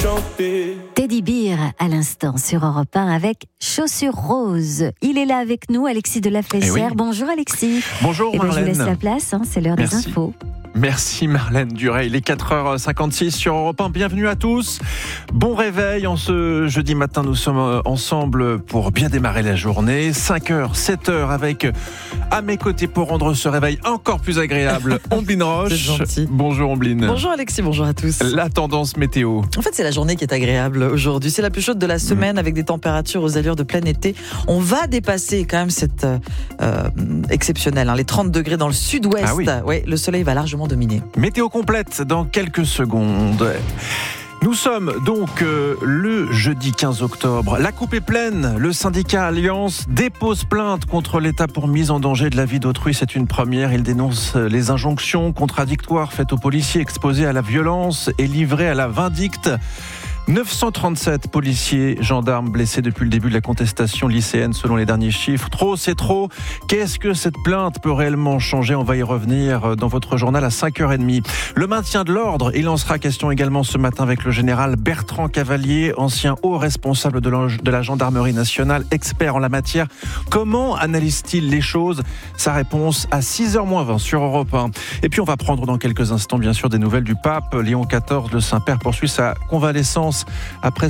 chanter. Teddy Beer à l'instant sur Europe 1 avec Chaussures Roses. Il est là avec nous, Alexis de la Flèchère. Oui. Bonjour Alexis. Bonjour Marlène. Je vous laisse la place, c'est l'heure des infos. Merci Marlène Duret, il est 4h56 sur Europe 1, bienvenue à tous. Bon réveil en ce jeudi matin, nous sommes ensemble pour bien démarrer la journée. 5h, 7h avec à mes côtés pour rendre ce réveil encore plus agréable, Ombline Roche. C'est gentil. Bonjour Ombline. Bonjour Alexis, bonjour à tous. La tendance météo. En fait c'est la journée qui est agréable aujourd'hui, c'est la plus chaude de la semaine avec des températures aux allures de plein été. On va dépasser quand même cette exceptionnelle, les 30 degrés dans le sud-ouest. Ah oui. Ouais, le soleil va largement dominer. Météo complète dans quelques secondes. Nous sommes donc le jeudi 15 octobre. La coupe est pleine. Le syndicat Alliance dépose plainte contre l'État pour mise en danger de la vie d'autrui. C'est une première. Il dénonce les injonctions contradictoires faites aux policiers exposés à la violence et livrés à la vindicte. 937 policiers, gendarmes blessés depuis le début de la contestation lycéenne selon les derniers chiffres. Trop, c'est trop. Qu'est-ce que cette plainte peut réellement changer ? On va y revenir dans votre journal à 5h30. Le maintien de l'ordre, il en sera question également ce matin avec le général Bertrand Cavalier, ancien haut responsable de la gendarmerie nationale, expert en la matière. Comment analyse-t-il les choses ? Sa réponse à 6h20 sur Europe 1. Et puis on va prendre dans quelques instants bien sûr des nouvelles du pape. Léon XIV, le Saint-Père, poursuit sa convalescence après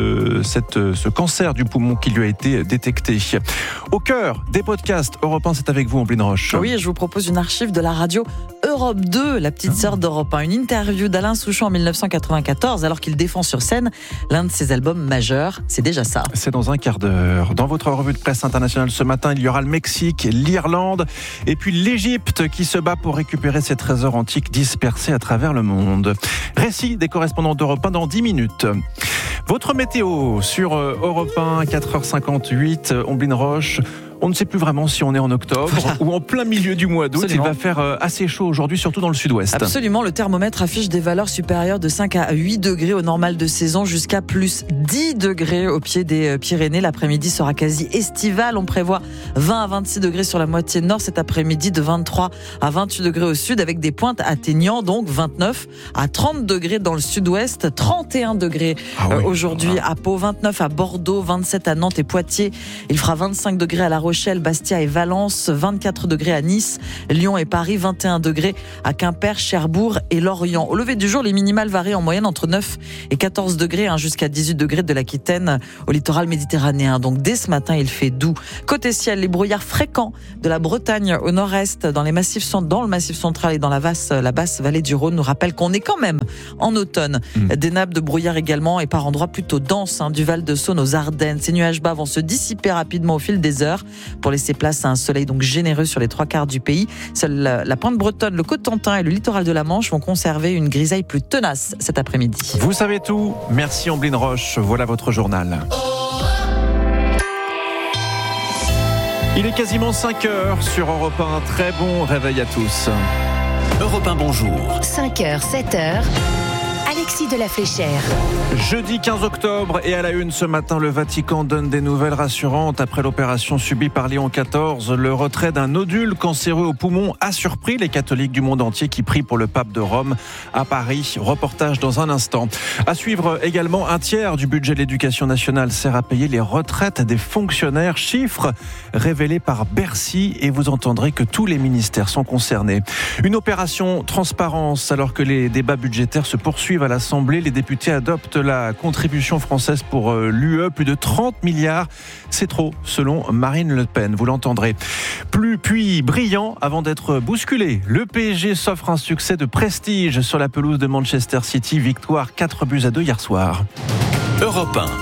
ce cancer du poumon qui lui a été détecté. Au cœur des podcasts, Europe 1, c'est avec vous, Ombline Roche. Oui, je vous propose une archive de la radio Europe 2, la petite sœur d'Europe 1. Une interview d'Alain Souchon en 1994, alors qu'il défend sur scène l'un de ses albums majeurs. C'est déjà ça. C'est dans un quart d'heure. Dans votre revue de presse internationale ce matin, il y aura le Mexique, l'Irlande et puis l'Égypte qui se bat pour récupérer ses trésors antiques dispersés à travers le monde. Récit des correspondants d'Europe 1 dans 10 minutes. Votre météo sur Europe 1, 4h58, Ombline Roche. On ne sait plus vraiment si on est en octobre ou en plein milieu du mois d'août. Absolument. Il va faire assez chaud aujourd'hui, surtout dans le sud-ouest. Absolument, le thermomètre affiche des valeurs supérieures de 5 à 8 degrés au normal de saison jusqu'à plus 10 degrés au pied des Pyrénées. L'après-midi sera quasi estival. On prévoit 20 à 26 degrés sur la moitié nord cet après-midi, de 23 à 28 degrés au sud avec des pointes atteignant donc 29 à 30 degrés dans le sud-ouest, 31 degrés aujourd'hui à Pau, 29 à Bordeaux, 27 à Nantes et Poitiers. Il fera 25 degrés à La Rochelle, Bastia et Valence, 24 degrés à Nice, Lyon et Paris, 21 degrés à Quimper, Cherbourg et Lorient. Au lever du jour, les minimales varient en moyenne entre 9 et 14 degrés, jusqu'à 18 degrés de l'Aquitaine au littoral méditerranéen. Donc dès ce matin, il fait doux. Côté ciel, les brouillards fréquents de la Bretagne au nord-est, dans le massif central et dans la basse vallée du Rhône nous rappellent qu'on est quand même en automne. Des nappes de brouillard également et par endroits plutôt denses, du Val de Saône aux Ardennes. Ces nuages bas vont se dissiper rapidement au fil des heures, pour laisser place à un soleil donc généreux sur les 3/4 du pays. Seule la pointe bretonne, le Cotentin et le littoral de la Manche vont conserver une grisaille plus tenace cet après-midi. Vous savez tout. Merci Ombline Roche. Voilà votre journal. Il est quasiment 5h sur Europe 1. Très bon réveil à tous. Europe 1, bonjour. 5h, 7h. Alexis de la Flèchère. Jeudi 15 octobre et à la une ce matin, le Vatican donne des nouvelles rassurantes après l'opération subie par Léon XIV. Le retrait d'un nodule cancéreux au poumon a surpris les catholiques du monde entier qui prient pour le pape de Rome à Paris. Reportage dans un instant. À suivre également, un tiers du budget de l'éducation nationale sert à payer les retraites des fonctionnaires. Chiffres révélés par Bercy et vous entendrez que tous les ministères sont concernés. Une opération transparence alors que les débats budgétaires se poursuivent à l'Assemblée. Les députés adoptent la contribution française pour l'UE, plus de 30 milliards. C'est trop, selon Marine Le Pen, vous l'entendrez. Puis brillant avant d'être bousculé. Le PSG s'offre un succès de prestige sur la pelouse de Manchester City. Victoire 4-2 hier soir. Europe 1.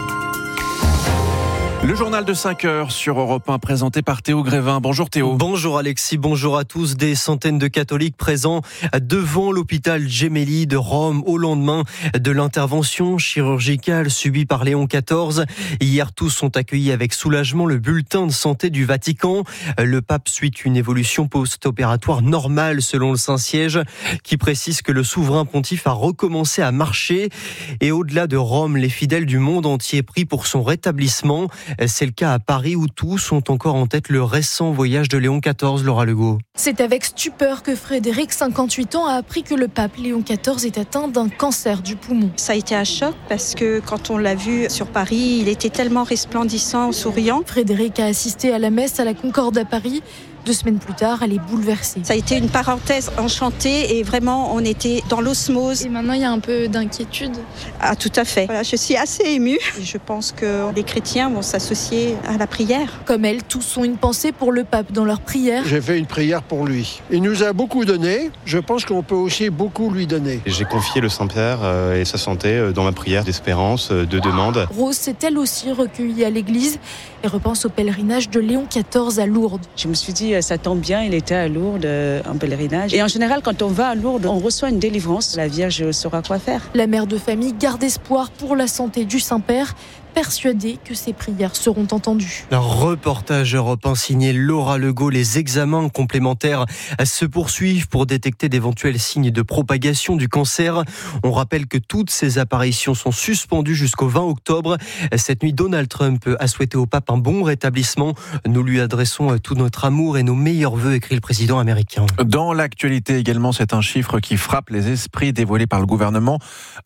Le journal de 5h sur Europe 1 présenté par Théo Grévin. Bonjour Théo. Bonjour Alexis, bonjour à tous. Des centaines de catholiques présents devant l'hôpital Gemelli de Rome au lendemain de l'intervention chirurgicale subie par Léon XIV. Hier, tous sont accueillis avec soulagement le bulletin de santé du Vatican. Le pape suit une évolution post-opératoire normale selon le Saint-Siège qui précise que le souverain pontife a recommencé à marcher. Et au-delà de Rome, les fidèles du monde entier prient pour son rétablissement. C'est le cas à Paris où tous ont encore en tête le récent voyage de Léon XIV, Laura Legault. C'est avec stupeur que Frédéric, 58 ans, a appris que le pape Léon XIV est atteint d'un cancer du poumon. Ça a été un choc parce que quand on l'a vu sur Paris, il était tellement resplendissant, souriant. Frédéric a assisté à la messe à la Concorde à Paris. 2 semaines plus tard, elle est bouleversée. Ça a été une parenthèse enchantée et vraiment on était dans l'osmose. Et maintenant il y a un peu d'inquiétude. Ah, tout à fait. Voilà, je suis assez émue. Je pense que les chrétiens vont s'associer à la prière. Comme elle, tous ont une pensée pour le pape dans leur prière. J'ai fait une prière pour lui. Il nous a beaucoup donné. Je pense qu'on peut aussi beaucoup lui donner. J'ai confié le Saint-Père et sa santé dans ma prière d'espérance, de demande. Rose s'est elle aussi recueillie à l'église et repense au pèlerinage de Léon XIV à Lourdes. Je me suis dit, ça tombe bien, il était à Lourdes en pèlerinage. Et en général, quand on va à Lourdes, on reçoit une délivrance. La Vierge saura quoi faire. La mère de famille garde espoir pour la santé du Saint-Père, persuadée que ses prières seront entendues. Un reportage Europe 1 signé Laura Legault. Les examens complémentaires se poursuivent pour détecter d'éventuels signes de propagation du cancer. On rappelle que toutes ces apparitions sont suspendues jusqu'au 20 octobre. Cette nuit, Donald Trump a souhaité au pape un bon rétablissement. Nous lui adressons tout notre amour et nos meilleurs vœux, écrit le président américain. Dans l'actualité également, c'est un chiffre qui frappe les esprits dévoilé par le gouvernement.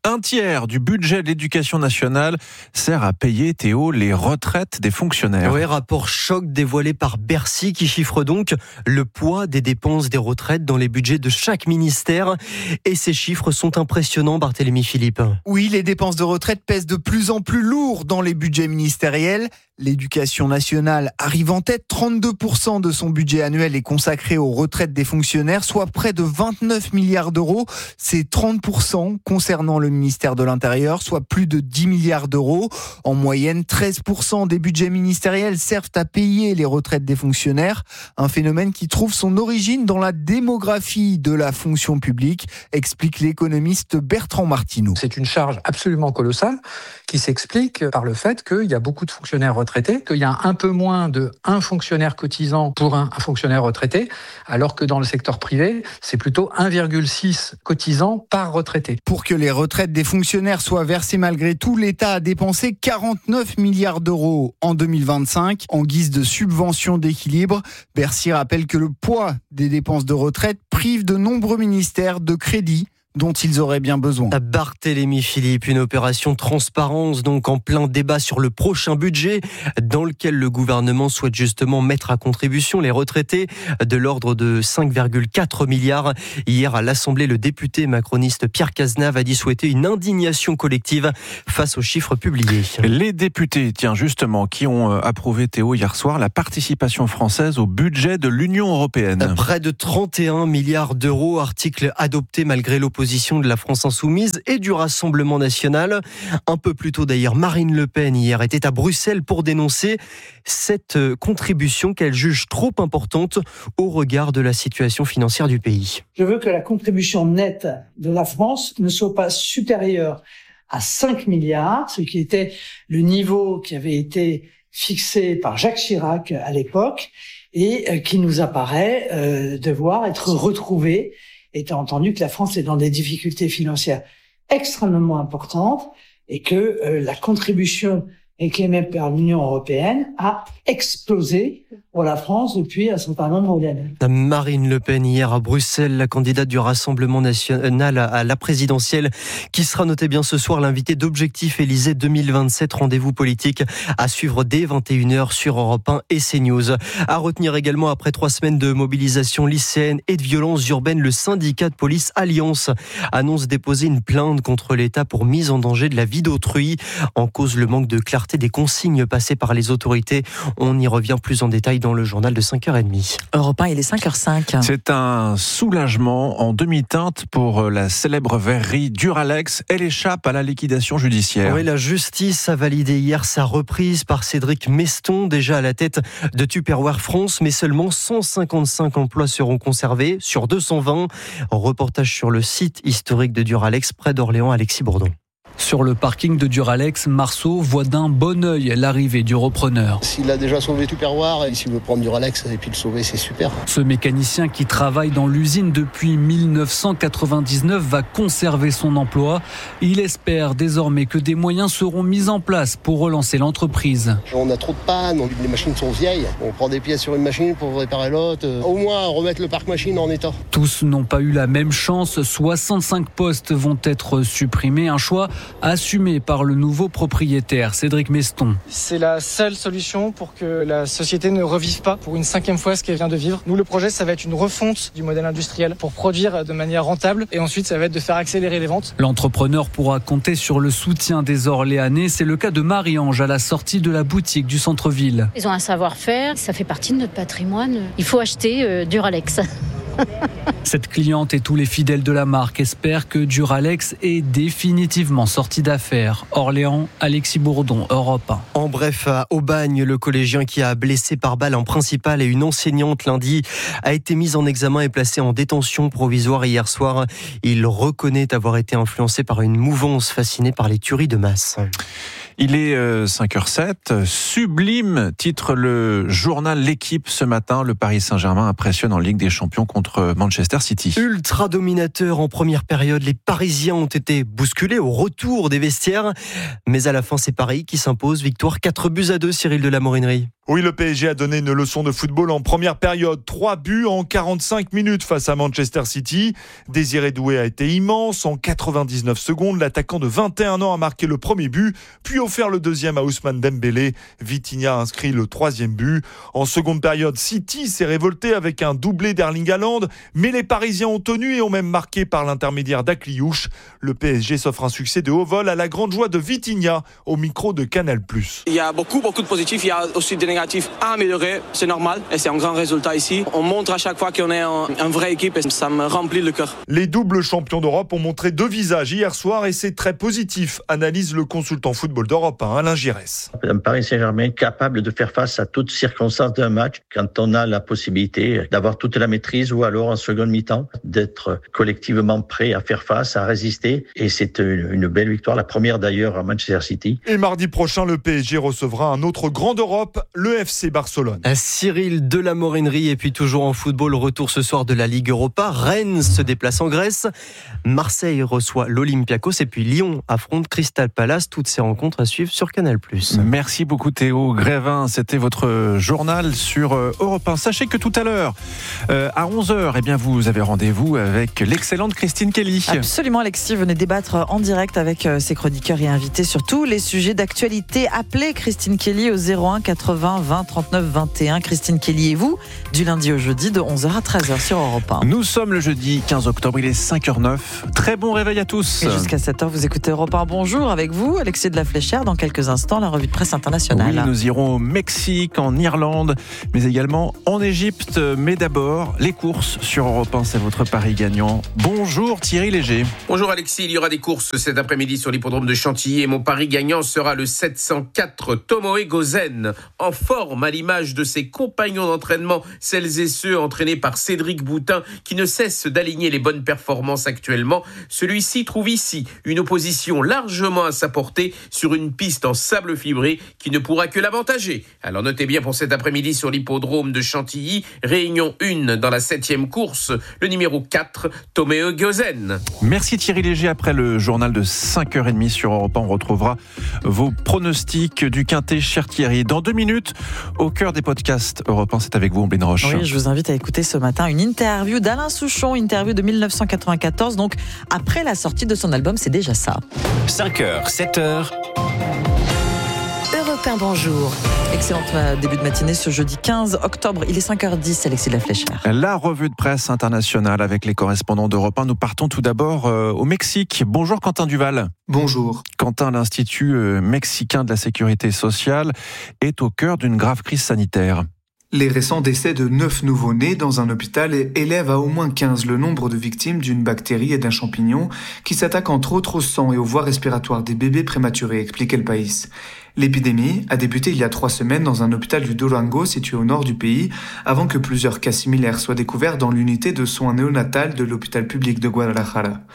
1/3 du budget de l'éducation nationale sert à payer, Théo, les retraites des fonctionnaires. Oui, rapport choc dévoilé par Bercy qui chiffre donc le poids des dépenses des retraites dans les budgets de chaque ministère. Et ces chiffres sont impressionnants, Barthélémy Philippe. Oui, les dépenses de retraite pèsent de plus en plus lourd dans les budgets ministériels. L'éducation nationale arrive en tête. 32% de son budget annuel est consacré aux retraites des fonctionnaires, soit près de 29 milliards d'euros. C'est 30% concernant le ministère de l'Intérieur, soit plus de 10 milliards d'euros. En moyenne, 13% des budgets ministériels servent à payer les retraites des fonctionnaires. Un phénomène qui trouve son origine dans la démographie de la fonction publique, explique l'économiste Bertrand Martineau. C'est une charge absolument colossale qui s'explique par le fait qu'il y a beaucoup de fonctionnaires retraités, qu'il y a un peu moins de 1 fonctionnaire cotisant pour un fonctionnaire retraité, alors que dans le secteur privé, c'est plutôt 1,6 cotisants par retraité. Pour que les retraites des fonctionnaires soient versées malgré tout, l'État a dépensé 49 milliards d'euros en 2025 en guise de subvention d'équilibre. Bercy rappelle que le poids des dépenses de retraite prive de nombreux ministères de crédits dont ils auraient bien besoin. Barthélémy Philippe, une opération transparence donc en plein débat sur le prochain budget dans lequel le gouvernement souhaite justement mettre à contribution les retraités de l'ordre de 5,4 milliards. Hier à l'Assemblée, le député macroniste Pierre Cazenave a dit souhaiter une indignation collective face aux chiffres publiés. Les députés, justement, qui ont approuvé, Théo, hier soir, la participation française au budget de l'Union européenne. Près de 31 milliards d'euros, article adopté malgré l'opposition de la France Insoumise et du Rassemblement National. Un peu plus tôt d'ailleurs, Marine Le Pen hier était à Bruxelles pour dénoncer cette contribution qu'elle juge trop importante au regard de la situation financière du pays. Je veux que la contribution nette de la France ne soit pas supérieure à 5 milliards, ce qui était le niveau qui avait été fixé par Jacques Chirac à l'époque et qui nous apparaît devoir être retrouvé, étant entendu que la France est dans des difficultés financières extrêmement importantes et que la contribution réclamée par l'Union européenne a explosé pour la France depuis un certain nombre d'années. Marine Le Pen hier à Bruxelles, la candidate du Rassemblement National à la présidentielle, qui sera, notez bien ce soir, l'invitée d'Objectif Élysée 2027, rendez-vous politique à suivre dès 21h sur Europe 1 et CNews. À retenir également, après 3 semaines de mobilisation lycéenne et de violences urbaines, le syndicat de police Alliance annonce déposer une plainte contre l'État pour mise en danger de la vie d'autrui, en cause le manque de clarté des consignes passées par les autorités. On y revient plus en détail dans le journal de 5h30. Europe 1, il est 5h05. C'est un soulagement en demi-teinte pour la célèbre verrerie Duralex. Elle échappe à la liquidation judiciaire. Oui, la justice a validé hier sa reprise par Cédric Meston, déjà à la tête de Tupperware France, mais seulement 155 emplois seront conservés sur 220. Reportage sur le site historique de Duralex, près d'Orléans, Alexis Bourdon. Sur le parking de Duralex, Marceau voit d'un bon œil l'arrivée du repreneur. S'il a déjà sauvé Tupperware et s'il veut prendre Duralex et puis le sauver, c'est super. Ce mécanicien qui travaille dans l'usine depuis 1999 va conserver son emploi. Il espère désormais que des moyens seront mis en place pour relancer l'entreprise. On a trop de pannes, les machines sont vieilles. On prend des pièces sur une machine pour réparer l'autre. Au moins remettre le parc machine en état. Tous n'ont pas eu la même chance. 65 postes vont être supprimés. Un choix assumé par le nouveau propriétaire, Cédric Meston. C'est la seule solution pour que la société ne revive pas pour une 5e fois ce qu'elle vient de vivre. Nous, le projet, ça va être une refonte du modèle industriel pour produire de manière rentable et ensuite, ça va être de faire accélérer les ventes. L'entrepreneur pourra compter sur le soutien des Orléanais. C'est le cas de Marie-Ange à la sortie de la boutique du centre-ville. Ils ont un savoir-faire, ça fait partie de notre patrimoine. Il faut acheter Duralex. Cette cliente et tous les fidèles de la marque espèrent que Duralex est définitivement sorti d'affaires. Orléans, Alexis Bourdon, Europe 1. En bref, à Aubagne, le collégien qui a blessé par balle en principale et une enseignante lundi a été mis en examen et placé en détention provisoire hier soir. Il reconnaît avoir été influencé par une mouvance fascinée par les tueries de masse. Il est 5h07. Sublime, titre le journal L'Équipe ce matin. Le Paris Saint-Germain impressionne en Ligue des Champions contre Manchester City. Ultra dominateur en première période, les Parisiens ont été bousculés au retour des vestiaires. Mais à la fin, c'est Paris qui s'impose. Victoire 4-2, Cyril de la Morinerie. Oui, le PSG a donné une leçon de football en première période. 3 buts en 45 minutes face à Manchester City. Désiré Doué a été immense. En 99 secondes, l'attaquant de 21 ans a marqué le premier but, puis offert le deuxième à Ousmane Dembélé. Vitinha a inscrit le 3e but. En seconde période, City s'est révolté avec un doublé d'Erling Haaland, mais les Parisiens ont tenu et ont même marqué par l'intermédiaire d'Akliouche. Le PSG s'offre un succès de haut vol à la grande joie de Vitinha au micro de Canal+. Il y a beaucoup de positifs, il y a aussi des négatifs à améliorer, c'est normal et c'est un grand résultat ici. On montre à chaque fois qu'on est une vraie équipe et ça me remplit le cœur. Les doubles champions d'Europe ont montré 2 visages hier soir et c'est très positif, analyse le consultant football d'Europe 1, Alain Giresse. Un Paris Saint-Germain capable de faire face à toutes circonstances d'un match quand on a la possibilité d'avoir toute la maîtrise ou alors en seconde mi-temps d'être collectivement prêt à faire face, à résister et c'est une belle victoire, la première d'ailleurs à Manchester City. Et mardi prochain, le PSG recevra un autre grand d'Europe, le FC Barcelone. Cyril de la Morinerie et puis toujours en football, retour ce soir de la Ligue Europa. Rennes se déplace en Grèce. Marseille reçoit l'Olympiakos et puis Lyon affronte Crystal Palace. Toutes ces rencontres à suivre sur Canal+. Merci beaucoup Théo Grévin. C'était votre journal sur Europe 1. Sachez que tout à l'heure, à 11h, eh bien, vous avez rendez-vous avec l'excellente Christine Kelly. Absolument Alexis, venez débattre en direct avec ses chroniqueurs et invités sur tous les sujets d'actualité. Appelez Christine Kelly au 01 80 20 39 21. Christine Kelly et vous, du lundi au jeudi de 11h à 13h sur Europe 1. Nous sommes le jeudi 15 octobre, il est 5h09. Très bon réveil à tous. Et jusqu'à 7h, vous écoutez Europe 1. Bonjour avec vous, Alexis de la Fléchère. Dans quelques instants, la revue de presse internationale. Oui, nous irons au Mexique, en Irlande, mais également en Égypte. Mais d'abord, les courses sur Europe 1, c'est votre pari gagnant. Bonjour Thierry Léger. Bonjour Alexis, il y aura des courses cet après-midi sur l'hippodrome de Chantilly et mon pari gagnant sera le 704 Tomoe Gozen. En forme à l'image de ses compagnons d'entraînement, celles et ceux entraînés par Cédric Boutin qui ne cesse d'aligner les bonnes performances actuellement. Celui-ci trouve ici une opposition largement à sa portée sur une piste en sable fibré qui ne pourra que l'avantager. Alors notez bien pour cet après-midi sur l'hippodrome de Chantilly, réunion 1 dans la 7e course, le numéro 4, Tomoe Gozen. Merci Thierry Léger. Après le journal de 5h30 sur Europe 1, on retrouvera vos pronostics du Quintet, cher Thierry. Dans 2 minutes, au cœur des podcasts Europe 1, c'est avec vous, Omblin Roche. Oui, je vous invite à écouter ce matin une interview d'Alain Souchon, interview de 1994, donc après la sortie de son album, c'est déjà ça. 5h, 7h. Europe 1, bonjour. Excellent début de matinée ce jeudi 15 octobre, il est 5h10, Alexis de la Fléchère. La revue de presse internationale avec les correspondants d'Europe 1. Nous partons tout d'abord au Mexique. Bonjour Quentin Duval. Bonjour. Quentin, l'Institut mexicain de la sécurité sociale est au cœur d'une grave crise sanitaire. Les récents décès de 9 nouveau-nés dans un hôpital élèvent à au moins 15 le nombre de victimes d'une bactérie et d'un champignon qui s'attaque entre autres au sang et aux voies respiratoires des bébés prématurés, explique El País. L'épidémie a débuté il y a 3 semaines dans un hôpital du Durango situé au nord du pays, avant que plusieurs cas similaires soient découverts dans l'unité de soins néonatales de l'hôpital public de Guadalajara.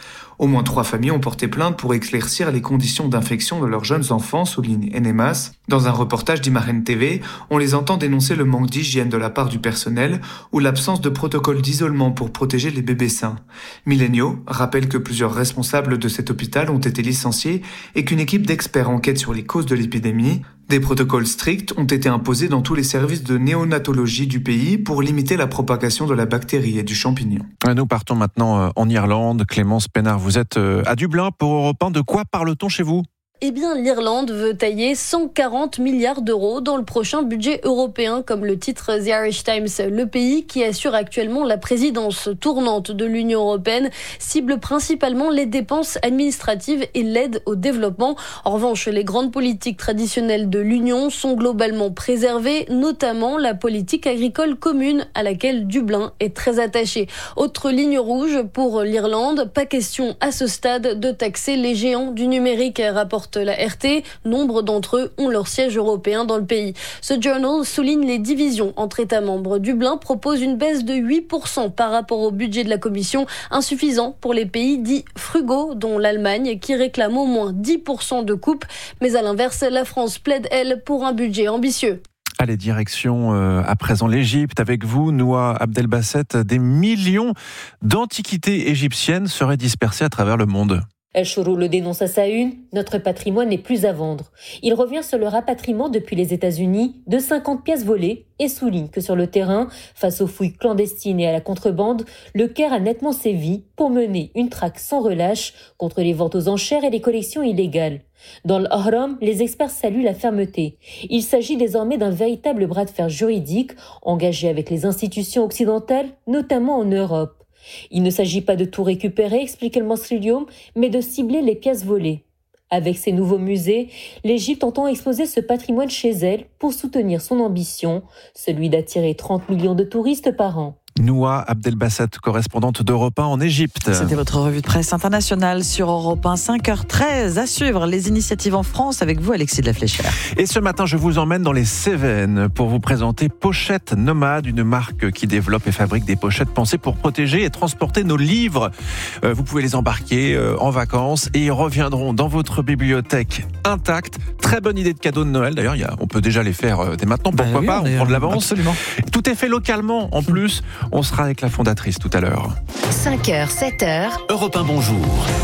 Au moins 3 familles ont porté plainte pour éclaircir les conditions d'infection de leurs jeunes enfants, souligne NMAS. Dans un reportage d'Imagen TV, on les entend dénoncer le manque d'hygiène de la part du personnel ou l'absence de protocole d'isolement pour protéger les bébés sains. Millenniaux rappelle que plusieurs responsables de cet hôpital ont été licenciés et qu'une équipe d'experts enquête sur les causes de l'épidémie. Des protocoles stricts ont été imposés dans tous les services de néonatologie du pays pour limiter la propagation de la bactérie et du champignon. Nous partons maintenant en Irlande. Clémence Pénard, vous êtes à Dublin pour Europe 1. De quoi parle-t-on chez vous ? Eh bien, l'Irlande veut tailler 140 milliards d'euros dans le prochain budget européen, comme le titre The Irish Times. Le pays, qui assure actuellement la présidence tournante de l'Union européenne, cible principalement les dépenses administratives et l'aide au développement. En revanche, les grandes politiques traditionnelles de l'Union sont globalement préservées, notamment la politique agricole commune à laquelle Dublin est très attaché. Autre ligne rouge pour l'Irlande, pas question à ce stade de taxer les géants du numérique, rapporte la RT. Nombre d'entre eux ont leur siège européen dans le pays. Ce journal souligne les divisions entre États membres. Dublin propose une baisse de 8% par rapport au budget de la Commission, insuffisant pour les pays dits frugaux, dont l'Allemagne, qui réclame au moins 10% de coupe. Mais à l'inverse, la France plaide, elle, pour un budget ambitieux. Allez, direction à présent l'Égypte. Avec vous, Noa Abdelbasset, des millions d'antiquités égyptiennes seraient dispersées à travers le monde. El Chourou le dénonce à sa une, notre patrimoine n'est plus à vendre. Il revient sur le rapatriement depuis les États-Unis de 50 pièces volées et souligne que sur le terrain, face aux fouilles clandestines et à la contrebande, le Caire a nettement sévi pour mener une traque sans relâche contre les ventes aux enchères et les collections illégales. Dans l'Ahram, les experts saluent la fermeté. Il s'agit désormais d'un véritable bras de fer juridique engagé avec les institutions occidentales, notamment en Europe. Il ne s'agit pas de tout récupérer, explique El Masrilium, mais de cibler les pièces volées. Avec ses nouveaux musées, l'Égypte entend exposer ce patrimoine chez elle pour soutenir son ambition, celui d'attirer 30 millions de touristes par an. Noa Abdelbasset, correspondante d'Europe 1 en Égypte. C'était votre revue de presse internationale sur Europe 1, 5h13. À suivre les initiatives en France avec vous, Alexis de la Fléchère. Et ce matin, je vous emmène dans les Cévennes pour vous présenter Pochette Nomade, une marque qui développe et fabrique des pochettes pensées pour protéger et transporter nos livres. Vous pouvez les embarquer en vacances et ils reviendront dans votre bibliothèque intacts. Très bonne idée de cadeau de Noël. D'ailleurs, on peut déjà les faire dès maintenant. Pourquoi pas ? On prend de l'avance. Absolument. Tout est fait localement en plus. On sera avec la fondatrice tout à l'heure. 5h, 7h. Europe 1, bonjour.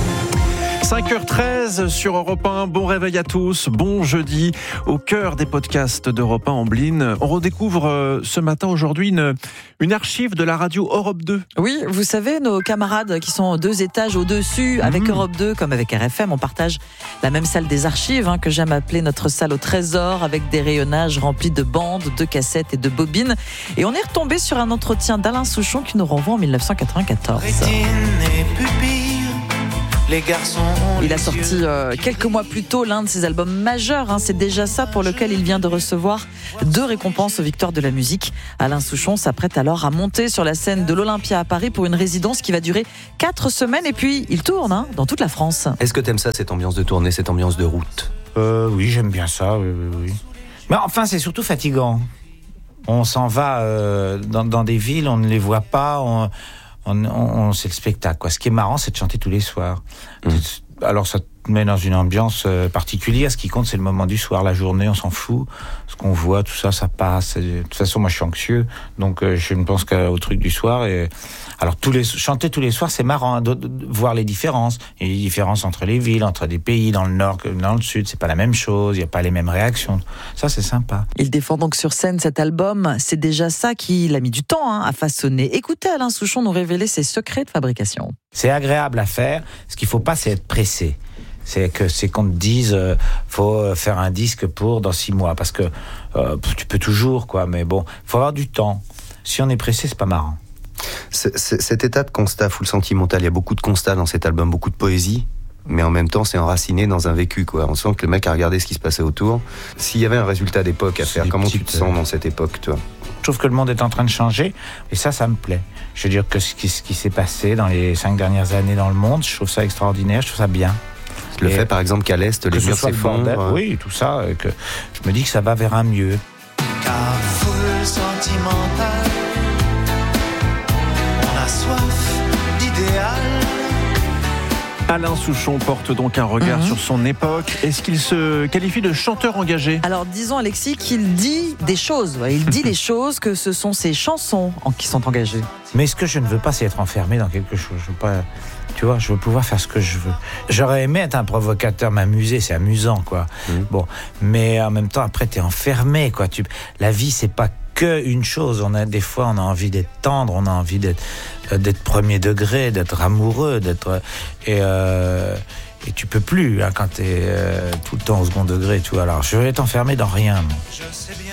5h13 sur Europe 1, bon réveil à tous, bon jeudi, au cœur des podcasts d'Europe 1 en Bline. On redécouvre ce matin, aujourd'hui, une archive de la radio Europe 2. Oui, vous savez, nos camarades qui sont 2 étages au-dessus, avec Europe 2 comme avec RFM, on partage la même salle des archives, que j'aime appeler notre salle au trésor, avec des rayonnages remplis de bandes, de cassettes et de bobines. Et on est retombé sur un entretien d'Alain Souchon qui nous renvoie en 1994. Il a sorti quelques mois plus tôt l'un de ses albums majeurs. C'est déjà ça pour lequel il vient de recevoir 2 récompenses aux victoires de la musique. Alain Souchon s'apprête alors à monter sur la scène de l'Olympia à Paris pour une résidence qui va durer 4 semaines. Et puis il tourne dans toute la France. Est-ce que t'aimes ça, cette ambiance de tournée, cette ambiance de route ? Oui, j'aime bien ça, oui. Mais enfin, c'est surtout fatigant. On s'en va dans des villes, on ne les voit pas, c'est le spectacle, quoi. Ce qui est marrant, c'est de chanter tous les soirs. Alors, ça te met dans une ambiance particulière. Ce qui compte, c'est le moment du soir. La journée, on s'en fout. Ce qu'on voit, tout ça, ça passe. De toute façon, moi, je suis anxieux. Donc, je ne pense qu'au truc du soir. Et alors, chanter tous les soirs, c'est marrant, de voir les différences. Il y a des différences entre les villes, entre des pays, dans le nord que dans le sud. C'est pas la même chose. Il n'y a pas les mêmes réactions. Ça, c'est sympa. Il défend donc sur scène cet album. C'est déjà ça qu'il a mis du temps à façonner. Écoutez Alain Souchon nous révéler ses secrets de fabrication. C'est agréable à faire. Ce qu'il faut pas, c'est être pressé. C'est qu'on te dise faut faire un disque dans 6 mois, parce que tu peux toujours, quoi, mais bon, faut avoir du temps. Si on est pressé, c'est pas marrant. Cet état de constat full sentimental, il y a beaucoup de constats dans cet album, beaucoup de poésie, mais en même temps c'est enraciné dans un vécu, quoi. On sent que le mec a regardé ce qui se passait autour. S'il y avait un résultat d'époque à faire, comment tu te sens dans cette époque, toi ? Je trouve que le monde est en train de changer, et ça me plaît. Je veux dire que ce qui s'est passé dans les 5 dernières années dans le monde, je trouve ça extraordinaire, je trouve ça bien. Le fait, par exemple, qu'à l'Est, les murs s'effondrent. Oui, tout ça, que je me dis que ça va vers un mieux. Car foule sentimentale, on a soif d'idéal. Alain Souchon porte donc un regard sur son époque. Est-ce qu'il se qualifie de chanteur engagé ? Alors disons Alexis qu'il dit des choses. Il dit les choses, que ce sont ses chansons qui sont engagées. Mais ce que je ne veux pas, c'est être enfermé dans quelque chose. Je veux pas, tu vois, je veux pouvoir faire ce que je veux. J'aurais aimé être un provocateur, m'amuser, c'est amusant, quoi. Bon, mais en même temps, après, t'es enfermé, quoi. La vie, c'est pas que une chose. Des fois, on a envie d'être tendre, on a envie d'être premier degré, d'être amoureux, et tu peux plus, hein, quand t'es tout le temps au second degré, tout. Alors, je vais être enfermé dans rien.